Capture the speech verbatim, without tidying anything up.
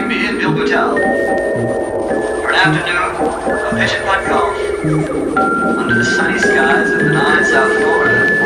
join me in Bilbotel for an afternoon of pitch and putt golf under the sunny skies of benign South Florida.